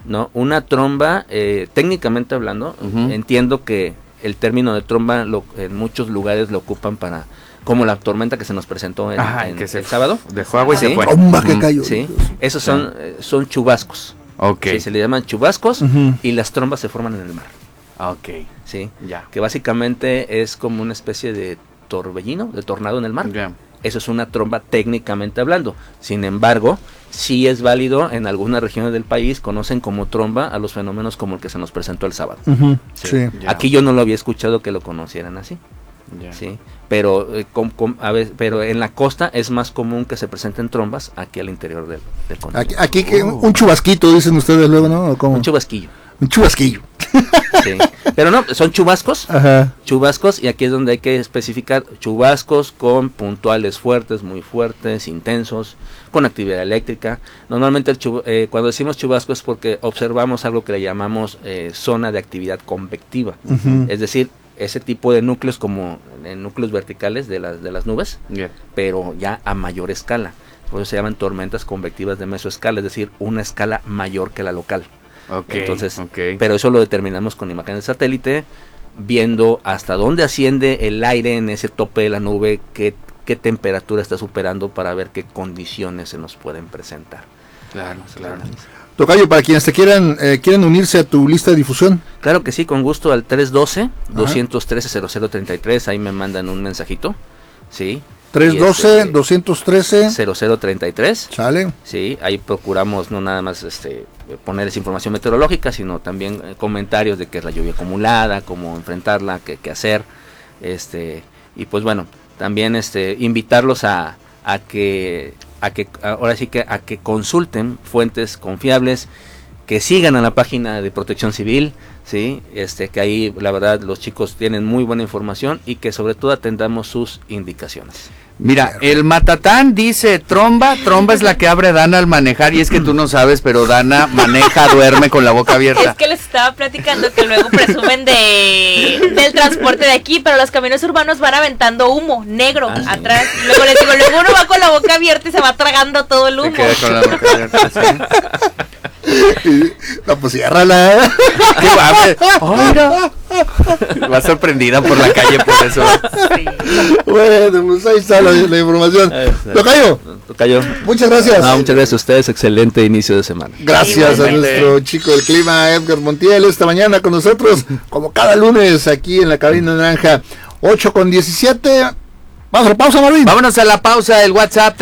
una tromba, técnicamente hablando, entiendo que el término de tromba en muchos lugares lo ocupan para, como la tormenta que se nos presentó el sábado. Dejó agua y se fue. Tromba que cayó. Sí, esos son chubascos. Okay. Sí, se le llaman chubascos y las trombas se forman en el mar. Okay. Sí, ya. Que básicamente es como una especie de torbellino, de tornado en el mar. Ya. Eso es una tromba técnicamente hablando. Sin embargo, sí es válido en algunas regiones del país, conocen como tromba a los fenómenos como el que se nos presentó el sábado. Sí. Aquí yo no lo había escuchado que lo conocieran así. Sí, pero pero en la costa es más común que se presenten trombas aquí al interior del continente. Aquí que un chubasquito dicen ustedes luego, ¿no? ¿Cómo? Un chubasquillo. Un chubasquillo. Sí. Pero no, son chubascos. Ajá. Chubascos, y aquí es donde hay que especificar chubascos con puntuales fuertes, muy fuertes, intensos, con actividad eléctrica. Normalmente cuando decimos chubasco es porque observamos algo que le llamamos zona de actividad convectiva. Es decir, ese tipo de núcleos como núcleos verticales de las nubes, pero ya a mayor escala. Por eso se llaman tormentas convectivas de mesoescala, es decir, una escala mayor que la local. Entonces, pero eso lo determinamos con imágenes de satélite, viendo hasta dónde asciende el aire en ese tope de la nube, qué temperatura está superando para ver qué condiciones se nos pueden presentar. Claro. Tocayo, para quienes te quieren unirse a tu lista de difusión. Claro que sí, con gusto al 312-213-0033, ahí me mandan un mensajito, sí. 312-213-0033. Sale. Sí, ahí procuramos no nada más ponerles información meteorológica, sino también comentarios de qué es la lluvia acumulada, cómo enfrentarla, qué hacer. Y pues bueno, también invitarlos a que ahora sí que a que consulten fuentes confiables, que sigan a la página de Protección Civil, sí, que ahí la verdad los chicos tienen muy buena información y que sobre todo atendamos sus indicaciones. Mira, el Matatán dice tromba es la que abre Dana al manejar, y es que tú no sabes, pero Dana duerme con la boca abierta. Es que les estaba platicando que luego presumen del transporte de aquí, pero los camiones urbanos van aventando humo negro atrás. Luego les digo, luego uno va con la boca abierta y se va tragando todo el humo. Se queda con la boca abierta, sí. No, pues ciérrala. ¿Qué va? Va sorprendida por la calle por eso. Sí. Bueno, pues ahí está la información. Tocayo, muchas gracias. Muchas gracias a ustedes, excelente inicio de semana. Gracias a nuestro chico del clima, Edgar Montiel, esta mañana con nosotros, como cada lunes, aquí en la cabina naranja, 8:17. Vamos a la pausa, Marvin. Vámonos a la pausa, el WhatsApp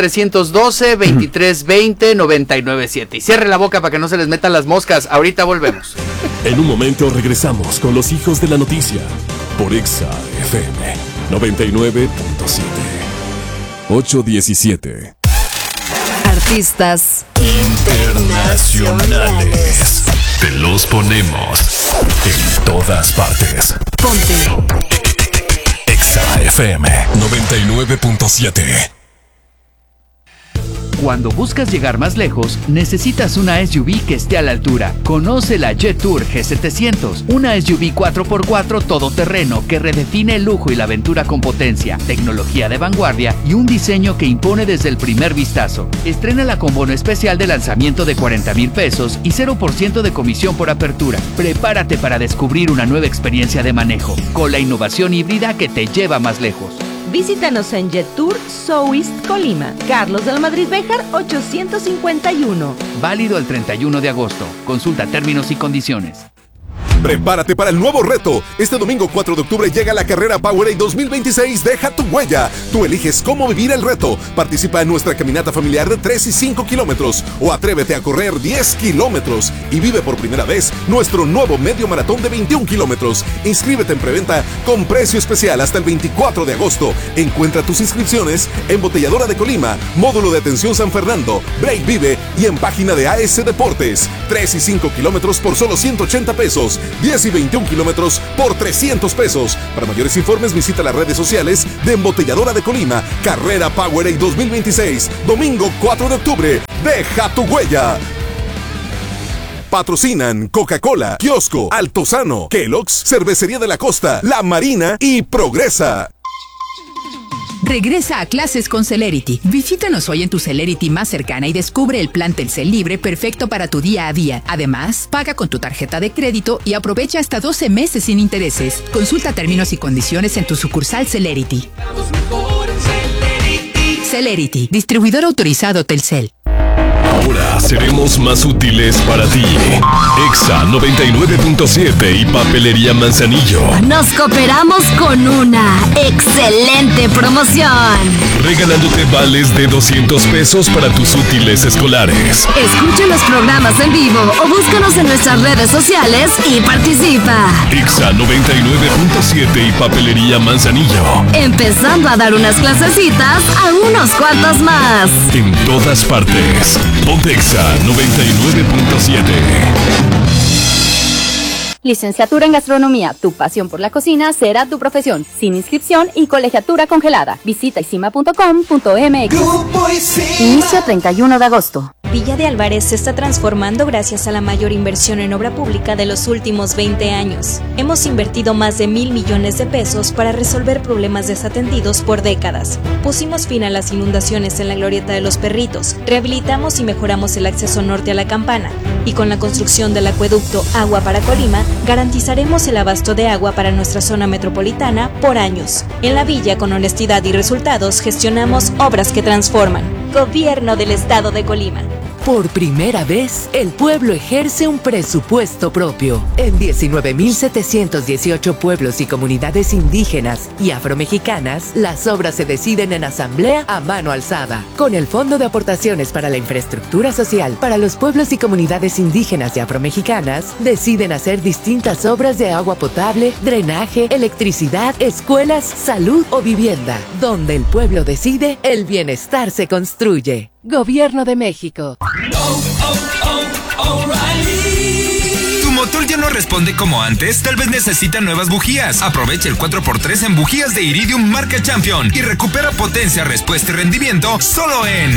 312-2320-997. Y cierre la boca para que no se les metan las moscas. Ahorita volvemos. En un momento regresamos con los hijos de la noticia por Exa FM 99.7. 8:17. Artistas internacionales. Te los ponemos en todas partes. Ponte Exa FM 99.7. Cuando buscas llegar más lejos, necesitas una SUV que esté a la altura. Conoce la Jetour G700, una SUV 4x4 todoterreno que redefine el lujo y la aventura con potencia, tecnología de vanguardia y un diseño que impone desde el primer vistazo. Estrénala con bono especial de lanzamiento de 40,000 pesos y 0% de comisión por apertura. Prepárate para descubrir una nueva experiencia de manejo, con la innovación híbrida que te lleva más lejos. Visítanos en Jetour Southeast Colima, Carlos del Madrid Béjar 851. Válido el 31 de agosto. Consulta términos y condiciones. Prepárate para el nuevo reto. Este domingo 4 de octubre llega la carrera Powerade 2026 Deja tu huella. Tú eliges cómo vivir el reto. Participa en nuestra caminata familiar de 3 y 5 kilómetros o atrévete a correr 10 kilómetros y vive por primera vez nuestro nuevo medio maratón de 21 kilómetros. Inscríbete en preventa con precio especial hasta el 24 de agosto. Encuentra tus inscripciones en Botelladora de Colima, Módulo de Atención San Fernando, Break Vive y en página de AS Deportes. 3 y 5 kilómetros por solo 180 pesos. 10 y 21 kilómetros por 300 pesos. Para mayores informes visita las redes sociales de Embotelladora de Colima. Carrera Powerade 2026. Domingo 4 de octubre. Deja tu huella. Patrocinan Coca-Cola, Kiosco, Altozano, Kellogg's, Cervecería de la Costa, La Marina y Progresa. Regresa a clases con Celerity. Visítanos hoy en tu Celerity más cercana y descubre el plan Telcel Libre perfecto para tu día a día. Además, paga con tu tarjeta de crédito y aprovecha hasta 12 meses sin intereses. Consulta términos y condiciones en tu sucursal Celerity. Celerity, distribuidor autorizado Telcel. Ahora seremos más útiles para ti. Exa 99.7 y Papelería Manzanillo. Nos cooperamos con una excelente promoción. Regalándote vales de 200 pesos para tus útiles escolares. Escucha los programas en vivo o búscanos en nuestras redes sociales y participa. Exa 99.7 y Papelería Manzanillo. Empezando a dar unas clasecitas a unos cuantos más. En todas partes. Pontexa 99.7. Licenciatura en Gastronomía, tu pasión por la cocina será tu profesión, sin inscripción y colegiatura congelada. Visita isima.com.mx. Inicio 31 de agosto. Villa de Álvarez se está transformando gracias a la mayor inversión en obra pública de los últimos 20 años. Hemos invertido más de 1,000 millones de pesos para resolver problemas desatendidos por décadas. Pusimos fin a las inundaciones en la Glorieta de los Perritos, rehabilitamos y mejoramos el acceso norte a la Campana, y con la construcción del acueducto Agua para Colima, garantizaremos el abasto de agua para nuestra zona metropolitana por años. En la villa, con honestidad y resultados, gestionamos obras que transforman. Gobierno del Estado de Colima. Por primera vez, el pueblo ejerce un presupuesto propio. En 19.718 pueblos y comunidades indígenas y afromexicanas, las obras se deciden en asamblea a mano alzada. Con el Fondo de Aportaciones para la Infraestructura Social para los pueblos y comunidades indígenas y afromexicanas, deciden hacer distintas obras de agua potable, drenaje, electricidad, escuelas, salud o vivienda. Donde el pueblo decide, el bienestar se construye. Gobierno de México. ¿Tu motor ya no responde como antes? Tal vez necesita nuevas bujías. Aprovecha el 4x3 en bujías de Iridium marca Champion y recupera potencia, respuesta y rendimiento solo en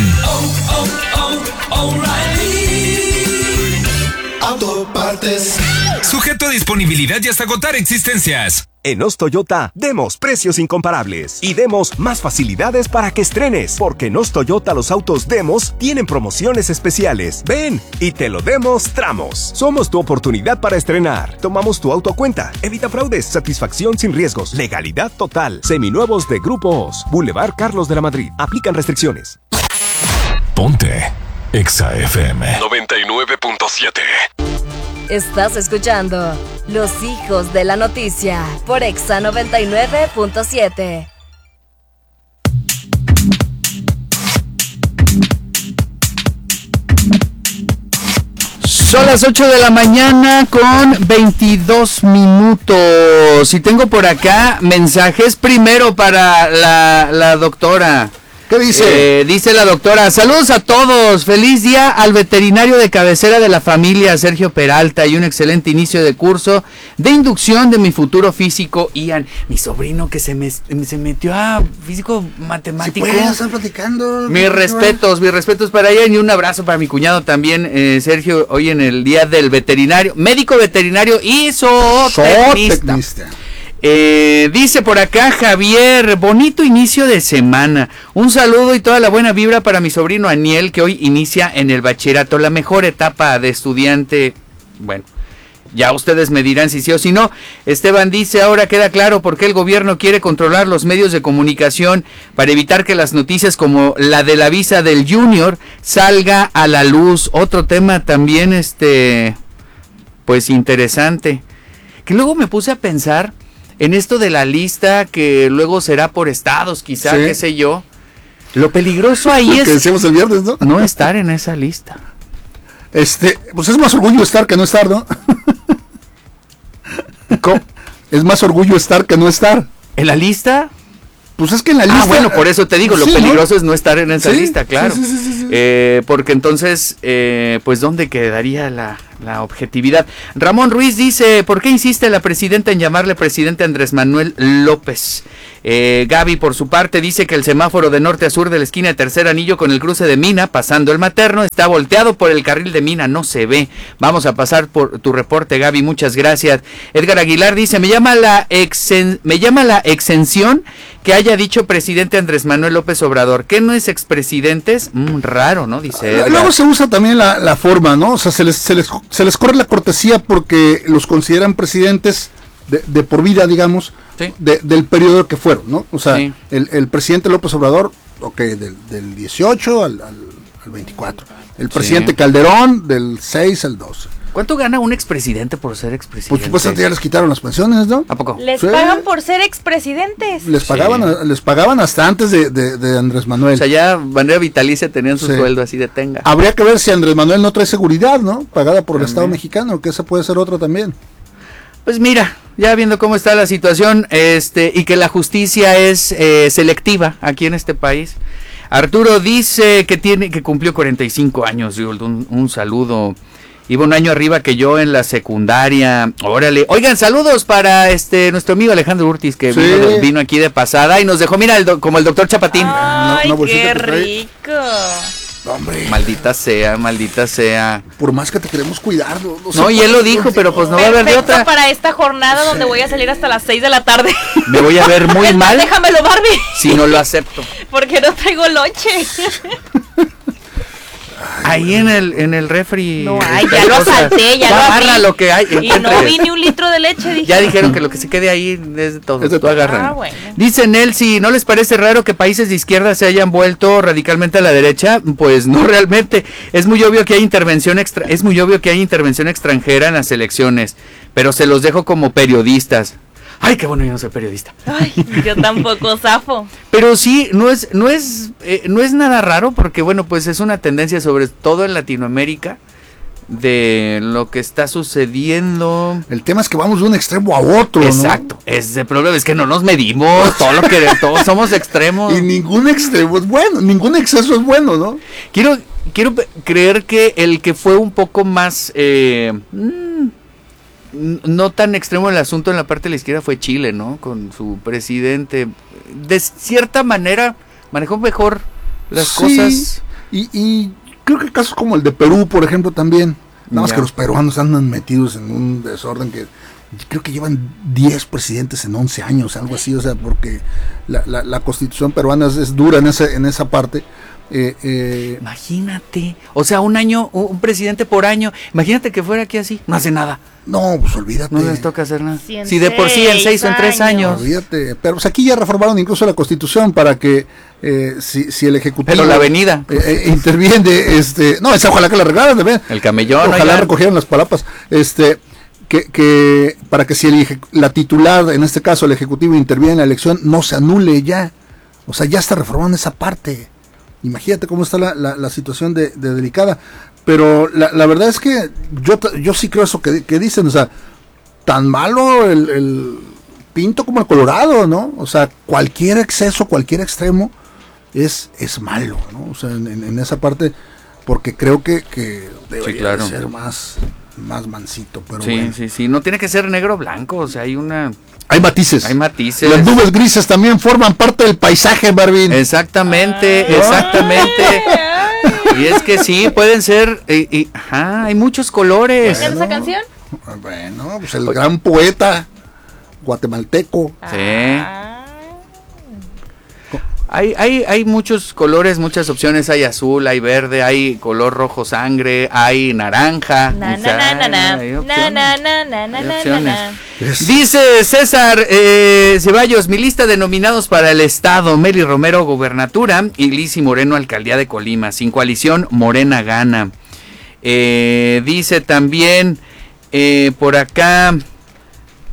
Autopartes. Sujeto a disponibilidad y hasta agotar existencias. En Os Toyota, demos precios incomparables y demos más facilidades para que estrenes, porque en Os Toyota los autos demos tienen promociones especiales. Ven y te lo demostramos. Somos tu oportunidad para estrenar. Tomamos tu auto a cuenta. Evita fraudes, satisfacción sin riesgos, legalidad total. Seminuevos de Grupo Os, Boulevard Carlos de la Madrid. Aplican restricciones. Ponte Exa FM 99.7. Estás escuchando Los Hijos de la Noticia por Exa 99.7. Son las 8 de la mañana con 22 minutos. Y tengo por acá mensajes primero para la doctora. ¿Qué dice? Dice la doctora: saludos a todos, feliz día al veterinario de cabecera de la familia, Sergio Peralta, y un excelente inicio de curso de inducción de mi futuro físico, Ian. Mi sobrino que se metió a físico matemático. Si pueden estar platicando. Mis respetos para Ian, y un abrazo para mi cuñado también, Sergio, hoy en el día del veterinario, médico veterinario y zootecnista. Dice por acá Javier: bonito inicio de semana, un saludo y toda la buena vibra para mi sobrino Aniel, que hoy inicia en el bachillerato, la mejor etapa de estudiante. Bueno, ya ustedes me dirán si sí o si no. Esteban dice: ahora queda claro por qué el gobierno quiere controlar los medios de comunicación para evitar que las noticias como la de la visa del Junior salga a la luz. Otro tema también pues interesante. Que luego me puse a pensar en esto de la lista, que luego será por estados, quizá, qué sé yo. Lo peligroso ahí es que decíamos el viernes, ¿no? No estar en esa lista. Pues es más orgullo estar que no estar, ¿no? ¿Cómo? Es más orgullo estar que no estar. ¿En la lista? Pues es que en la lista... bueno, por eso te digo, lo peligroso es no estar en esa lista, claro. Sí. Porque entonces, pues, ¿dónde quedaría la objetividad? Ramón Ruiz dice, ¿por qué insiste la presidenta en llamarle presidente Andrés Manuel López? Gaby, por su parte, dice que el semáforo de norte a sur de la esquina de Tercer Anillo con el cruce de Mina, pasando el Materno, está volteado por el carril de Mina, no se ve. Vamos a pasar por tu reporte, Gaby, muchas gracias. Edgar Aguilar dice, me llama la exención que haya dicho presidente Andrés Manuel López Obrador. ¿Qué no es expresidentes? Raro, ¿no? Dice Edgar. Luego se usa también la forma, ¿no? O sea, se les corre la cortesía porque los consideran presidentes de por vida, digamos, sí, del periodo que fueron, ¿no? O sea, sí, el presidente López Obrador, del 18 al 24. El presidente Calderón, del 6 al 12. ¿Cuánto gana un expresidente por ser expresidente? Pues ya les quitaron las pensiones, ¿no? ¿A poco? Les pagan por ser expresidentes. Les pagaban hasta antes de Andrés Manuel. O sea, ya de manera vitalicia tenían su sueldo así de tenga. Habría que ver si Andrés Manuel no trae seguridad, ¿no? Pagada por el Estado mexicano, que esa puede ser otra también. Pues mira, ya viendo cómo está la situación, y que la justicia es selectiva aquí en este país. Arturo dice que cumplió 45 años, un saludo. Iba un año arriba que yo en la secundaria. Órale. Oigan, saludos para nuestro amigo Alejandro Urtiz, que vino aquí de pasada y nos dejó, mira, como el doctor Chapatín. Ay, qué rico. Hombre. Maldita sea. Por más que te queremos cuidar. No, y él lo dijo, pero pues no va a haber de otra. Para esta jornada donde voy a salir hasta las 6 de la tarde. Me voy a ver muy mal. Déjamelo, Barbie. Si no lo acepto. Porque no traigo lonche. Ahí en el refri. No hay, ya lo salté, ya lo agarra lo que hay. Y no vi ni un litro de leche, dije. Ya dijeron que lo que se quede ahí es de todo. Tú agarra. Bueno. Dice Nelsi, ¿no les parece raro que países de izquierda se hayan vuelto radicalmente a la derecha? Pues no realmente. Es muy obvio que hay intervención extranjera en las elecciones, pero se los dejo como periodistas. Ay, qué bueno, yo no soy periodista. Ay, yo tampoco, zafo. Pero sí, no es nada raro, porque bueno, pues es una tendencia sobre todo en Latinoamérica de lo que está sucediendo. El tema es que vamos de un extremo a otro, exacto, ¿no? Ese problema es que no nos medimos, todos somos extremos. Y ningún extremo es bueno, ningún exceso es bueno, ¿no? Quiero creer que el que fue un poco más no tan extremo el asunto en la parte de la izquierda fue Chile, ¿no? Con su presidente, de cierta manera manejó mejor las cosas. Y creo que casos como el de Perú, por ejemplo, también. Nada más que los peruanos andan metidos en un desorden que creo que llevan 10 presidentes en 11 años, algo así, o sea, porque la constitución peruana es dura en esa parte. Imagínate, o sea, un presidente por año. Imagínate que fuera aquí así, no hace nada. No, pues olvídate. No les toca hacer nada. Si de por sí en 6 o en 3 años. Olvídate. Pero pues, aquí ya reformaron incluso la Constitución para que si el Ejecutivo. Pero la avenida interviene, no, esa ojalá que la arreglaran, el camellón. Ojalá recogieran las palapas. Que para que si la titular, en este caso el Ejecutivo, interviene en la elección, no se anule ya. O sea, ya está reformando esa parte. Imagínate cómo está la situación de delicada. Pero la verdad es que yo sí creo eso que dicen, o sea, tan malo el Pinto como el Colorado, ¿no? O sea, cualquier exceso, cualquier extremo es malo, ¿no? O sea, en esa parte, porque creo que debería ser más mansito. Pero bueno. Sí, no tiene que ser negro o blanco, o sea, hay matices. Hay matices. Las nubes grises también forman parte del paisaje, Marvin. Exactamente. Y es que sí, pueden ser, hay muchos colores. ¿Bueno, esa canción? Bueno, pues el gran poeta guatemalteco. Sí. Hay muchos colores, muchas opciones, hay azul, hay verde, hay color rojo sangre, hay naranja. Dice César Ceballos, mi lista de nominados para el estado: Meli Romero, gobernatura, y Lizzy Moreno, alcaldía de Colima. Sin coalición, Morena gana. Dice también por acá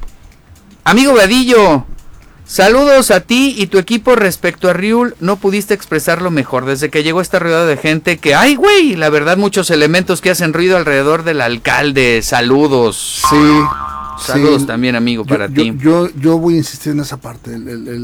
Amigo Vadillo, saludos a ti y tu equipo respecto a Riul. No pudiste expresarlo mejor. Desde que llegó esta rueda de gente que, ay güey, la verdad muchos elementos que hacen ruido alrededor del alcalde. Saludos. Sí. Saludos también, amigo, para ti. Yo voy a insistir en esa parte.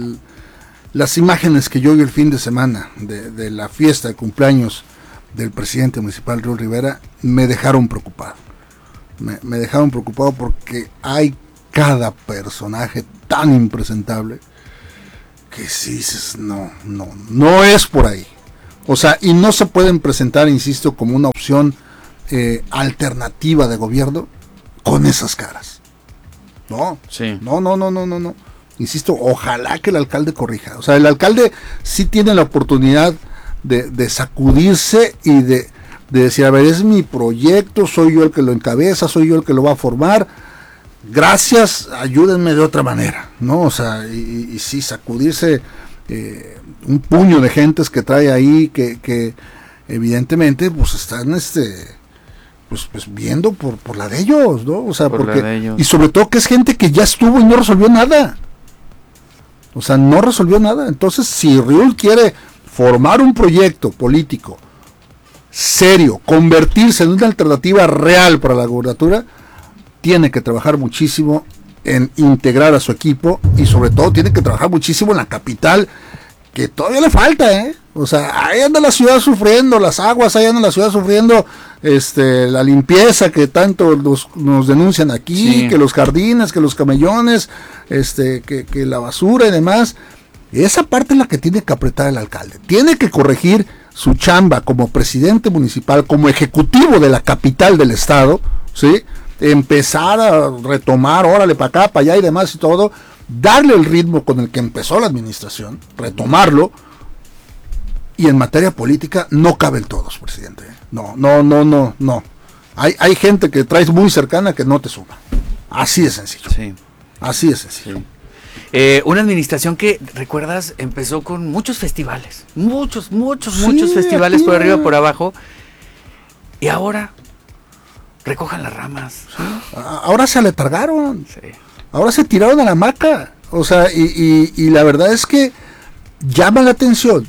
Las imágenes que yo vi el fin de semana de la fiesta de cumpleaños del presidente municipal Riul Rivera me dejaron preocupado. Me dejaron preocupado porque hay cada personaje tan impresentable que sí dices, no es por ahí. O sea, y no se pueden presentar, insisto, como una opción alternativa de gobierno con esas caras. No, sí. No. Insisto, ojalá que el alcalde corrija. O sea, el alcalde sí tiene la oportunidad de sacudirse y de decir, a ver, es mi proyecto, soy yo el que lo encabeza, soy yo el que lo va a formar. Gracias, ayúdenme de otra manera, ¿no? O sea, y sí, sacudirse un puño de gentes que trae ahí que evidentemente pues están pues viendo por la de ellos, ¿no? O sea, porque y sobre todo que es gente que ya estuvo y no resolvió nada. O sea, no resolvió nada. Entonces, si Riul quiere formar un proyecto político serio, convertirse en una alternativa real para la gubernatura, tiene que trabajar muchísimo en integrar a su equipo y sobre todo tiene que trabajar muchísimo en la capital, que todavía le falta, o sea, ahí anda la ciudad sufriendo las aguas, ahí anda la ciudad sufriendo la limpieza que tanto nos denuncian aquí, sí, que los jardines, que los camellones, que la basura y demás. Esa parte es la que tiene que apretar el alcalde, tiene que corregir su chamba como presidente municipal, como ejecutivo de la capital del estado, ¿sí? Empezar a retomar, órale, para acá, para allá y demás y todo, darle el ritmo con el que empezó la administración, retomarlo, y en materia política no caben todos, presidente. No. Hay gente que traes muy cercana que no te suma. Así de sencillo. Sí. Así de sencillo. Sí. Una administración que, ¿recuerdas? Empezó con muchos festivales. Muchos festivales por arriba, por abajo. Y ahora recojan las ramas. ¿Sí? Ahora se aletargaron. Sí. Ahora se tiraron a la hamaca. O sea, y la verdad es que llama la atención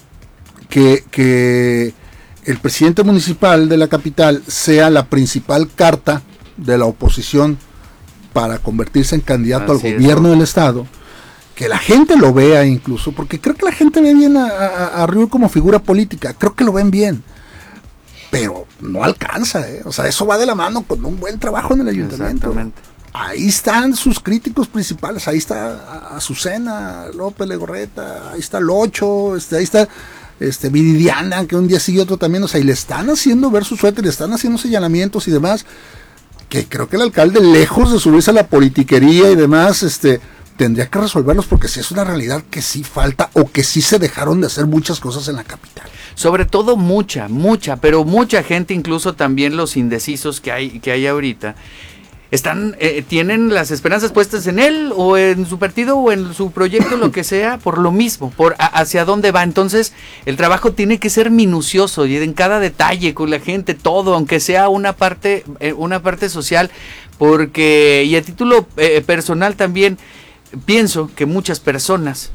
que el presidente municipal de la capital sea la principal carta de la oposición para convertirse en candidato al gobierno del estado, que la gente lo vea incluso, porque creo que la gente ve bien a Riul como figura política, creo que lo ven bien, pero no alcanza, o sea, eso va de la mano con un buen trabajo en el ayuntamiento. Ahí están sus críticos principales, ahí está Azucena López Legorreta, ahí está Locho, ahí está Viridiana, que un día sigue otro también, o sea, y le están haciendo ver su suerte, le están haciendo señalamientos y demás, que creo que el alcalde, lejos de subirse a la politiquería y demás, tendría que resolverlos, porque sí es una realidad que sí falta, o que sí se dejaron de hacer muchas cosas en la capital. Sobre todo mucha gente, incluso también los indecisos que hay ahorita, tienen las esperanzas puestas en él, o en su partido, o en su proyecto, lo que sea, por lo mismo, hacia dónde va. Entonces, el trabajo tiene que ser minucioso, y en cada detalle, con la gente, todo, aunque sea una parte social, porque, y a título personal también, pienso que muchas personas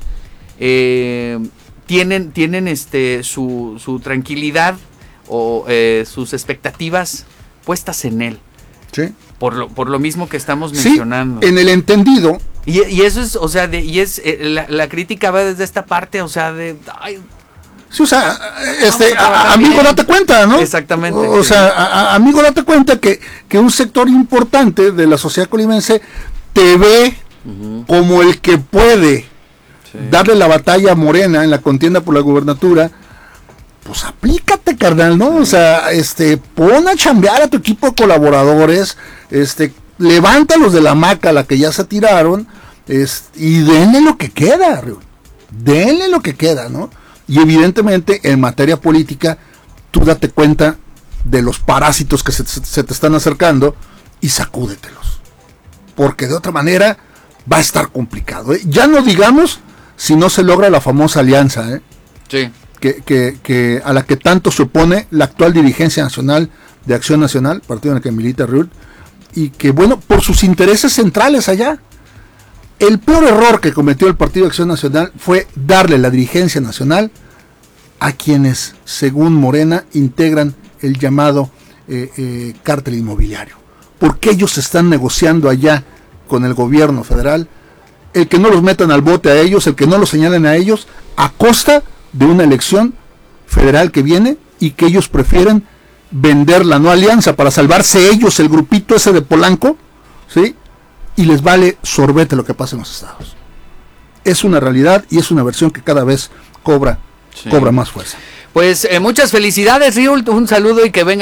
tienen su tranquilidad o sus expectativas puestas en él. Sí. Por lo mismo que estamos mencionando. Sí, en el entendido. Y eso es, o sea, la crítica va desde esta parte, o sea, sí, o sea, amigo, date cuenta, ¿no? Exactamente. O sea, amigo, date cuenta que un sector importante de la sociedad colimense te ve como el que puede darle la batalla a Morena en la contienda por la gubernatura. Pues aplícate, carnal, ¿no? O sea, pon a chambear a tu equipo de colaboradores, levántalos de la hamaca a la que ya se tiraron, y denle lo que queda, denle lo que queda, ¿no? Y evidentemente, en materia política, tú date cuenta de los parásitos que se te están acercando y sacúdetelos, porque de otra manera va a estar complicado, ¿eh? Ya no digamos si no se logra la famosa alianza, ¿eh? Sí. Que a la que tanto se opone la actual dirigencia nacional de Acción Nacional, partido en el que milita Riul, y que, bueno, por sus intereses centrales allá, El peor error que cometió el Partido Acción Nacional fue darle la dirigencia nacional a quienes, según Morena, integran el llamado cártel inmobiliario. Porque ellos están negociando allá con el gobierno federal el que no los metan al bote a ellos, el que no los señalen a ellos, a costa de una elección federal que viene y que ellos prefieren vender la no alianza para salvarse ellos, el grupito ese de Polanco, ¿sí? Y les vale sorbete lo que pasa en los estados. Es una realidad y es una versión que cada vez cobra más fuerza. Pues muchas felicidades, Riul, un saludo y que venga